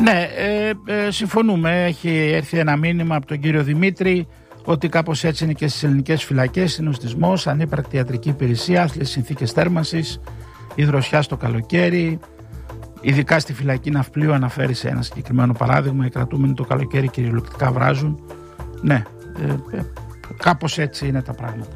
Ναι, συμφωνούμε. Έχει έρθει ένα μήνυμα από τον κύριο Δημήτρη ότι κάπως έτσι είναι και στις ελληνικές φυλακές. Συνοστισμός, ανύπαρκτη ιατρική υπηρεσία, άθλιες συνθήκες θέρμανσης, υδροσιά στο καλοκαίρι. Ειδικά στη φυλακή Ναυπλίου αναφέρει σε ένα συγκεκριμένο παράδειγμα. Οι κρατούμενοι το καλοκαίρι κυριολεκτικά βράζουν. Ναι, κάπως έτσι είναι τα πράγματα.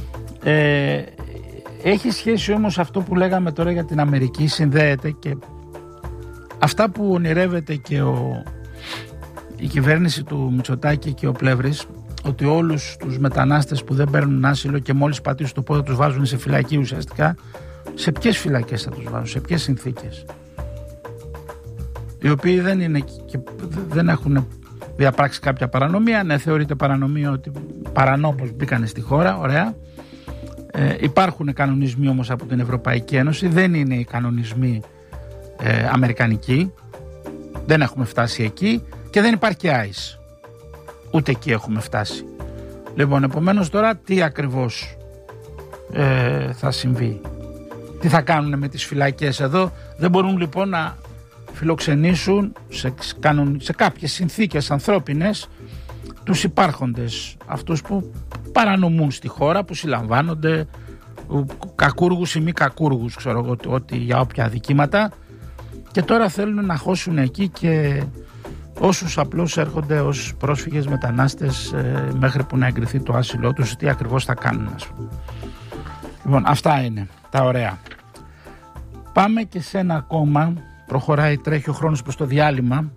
Έχει σχέση όμως αυτό που λέγαμε τώρα για την Αμερική, συνδέεται και αυτά που ονειρεύεται και η κυβέρνηση του Μητσοτάκη και ο Πλεύρης, ότι όλους τους μετανάστες που δεν παίρνουν άσυλο και μόλις πατήσουν το πόδι τους βάζουν σε φυλακή ουσιαστικά, σε ποιες φυλακές θα τους βάζουν, σε ποιες συνθήκες, οι οποίοι δεν είναι και δεν έχουν διαπράξει κάποια παρανομία. Ναι, θεωρείται παρανομία ότι παρανόμως μπήκανε στη χώρα, ωραία. Υπάρχουν κανονισμοί όμως από την Ευρωπαϊκή Ένωση, δεν είναι οι κανονισμοί αμερικανικοί, δεν έχουμε φτάσει εκεί και δεν υπάρχει και ICE, ούτε εκεί έχουμε φτάσει. Λοιπόν, επομένως τώρα τι ακριβώς θα συμβεί, τι θα κάνουν με τις φυλακές εδώ? Δεν μπορούν λοιπόν να φιλοξενήσουν σε κάποιες συνθήκες ανθρώπινες τους υπάρχοντες, αυτούς που παρανομούν στη χώρα, που συλλαμβάνονται, κακούργους ή μη κακούργους, ξέρω εγώ, ότι για όποια αδικήματα, και τώρα θέλουν να χώσουν εκεί και όσους απλώς έρχονται ως πρόσφυγες μετανάστες μέχρι που να εγκριθεί το άσυλό τους, τι ακριβώς θα κάνουν, ας πούμε. Λοιπόν, αυτά είναι τα ωραία. Πάμε και σε ένα ακόμα. Προχωράει, τρέχει ο χρόνος προς το διάλειμμα.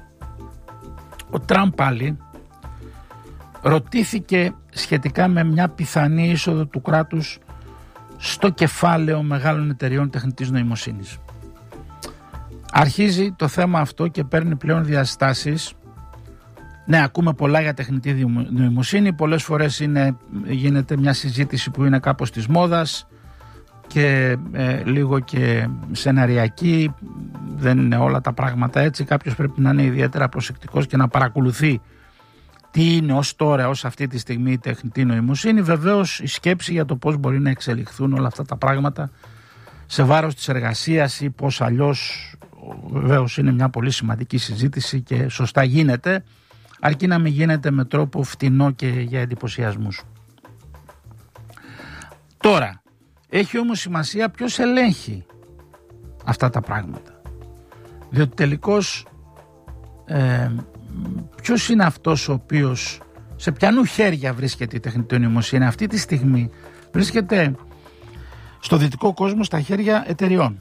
Ο Τραμπ πάλι ρωτήθηκε σχετικά με μια πιθανή είσοδο του κράτους στο κεφάλαιο μεγάλων εταιριών τεχνητής νοημοσύνης. Αρχίζει το θέμα αυτό και παίρνει πλέον διαστάσεις. Ναι, ακούμε πολλά για τεχνητή νοημοσύνη. Πολλές φορές γίνεται μια συζήτηση που είναι κάπως της μόδας και λίγο και σεναριακή. Δεν είναι όλα τα πράγματα έτσι. Κάποιος πρέπει να είναι ιδιαίτερα προσεκτικός και να παρακολουθεί τι είναι ως τώρα, ως αυτή τη στιγμή η τεχνητή νοημοσύνη. Βεβαίως η σκέψη για το πώς μπορεί να εξελιχθούν όλα αυτά τα πράγματα σε βάρος της εργασίας ή πώς αλλιώς, βεβαίως είναι μια πολύ σημαντική συζήτηση και σωστά γίνεται, αρκεί να μην γίνεται με τρόπο φτηνό και για εντυπωσιασμούς. Τώρα, έχει όμως σημασία ποιος ελέγχει αυτά τα πράγματα. Διότι τελικώς ποιος είναι αυτός ο οποίος, σε ποιανού χέρια βρίσκεται η τεχνητή νοημοσύνη? Αυτή τη στιγμή βρίσκεται στο δυτικό κόσμο στα χέρια εταιριών.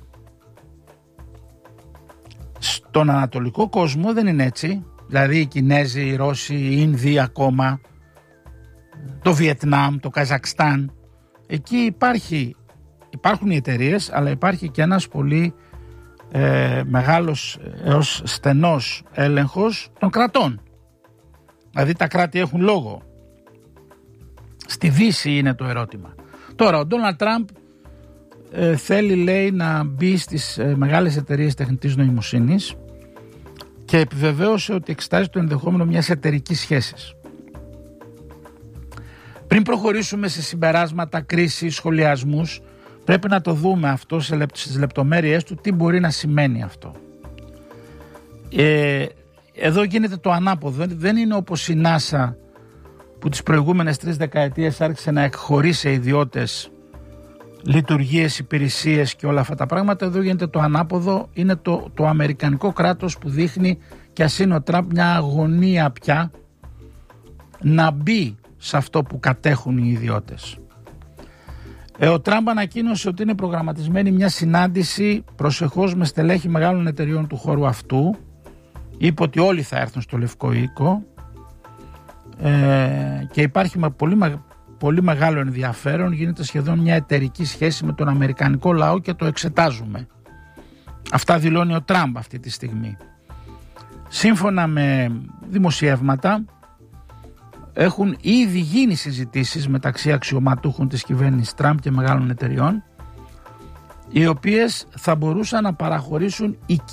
Στον ανατολικό κόσμο δεν είναι έτσι. Δηλαδή οι Κινέζοι, οι Ρώσοι, οι Ινδοί ακόμα, το Βιετνάμ, το Καζακστάν. Εκεί υπάρχουν οι εταιρείες, αλλά υπάρχει και ένας πολύ μεγάλος έως στενός έλεγχος των κρατών. Δηλαδή τα κράτη έχουν λόγο. Στη Δύση είναι το ερώτημα. Τώρα ο Ντόναλντ Τραμπ θέλει, λέει, να μπει στις μεγάλες εταιρείες τεχνητής νοημοσύνης και επιβεβαίωσε ότι εξετάζει το ενδεχόμενο μιας εταιρικής σχέσης. Πριν προχωρήσουμε σε συμπεράσματα, κρίσεις, σχολιασμούς, πρέπει να το δούμε αυτό στις λεπτομέρειες του, τι μπορεί να σημαίνει αυτό. Εδώ γίνεται το ανάποδο. Δεν είναι όπως η NASA που τις προηγούμενες 3 δεκαετίες άρχισε να εκχωρεί σε ιδιώτες λειτουργίες, υπηρεσίες και όλα αυτά τα πράγματα. Εδώ γίνεται το ανάποδο. Είναι το αμερικανικό κράτος που δείχνει, και ας είναι ο Τραμπ, μια αγωνία πια να μπει σε αυτό που κατέχουν οι ιδιώτες. Ο Τραμπ ανακοίνωσε ότι είναι προγραμματισμένη μια συνάντηση προσεχώς με στελέχη μεγάλων εταιριών του χώρου αυτού. Είπε ότι όλοι θα έρθουν στο Λευκό Οίκο και υπάρχει πολύ μεγάλο ενδιαφέρον. Γίνεται σχεδόν μια εταιρική σχέση με τον αμερικανικό λαό και το εξετάζουμε. Αυτά δηλώνει ο Τραμπ αυτή τη στιγμή. Σύμφωνα με δημοσιεύματα, έχουν ήδη γίνει συζητήσεις μεταξύ αξιωματούχων της κυβέρνησης Τραμπ και μεγάλων εταιριών, οι οποίες θα μπορούσαν να παραχωρήσουν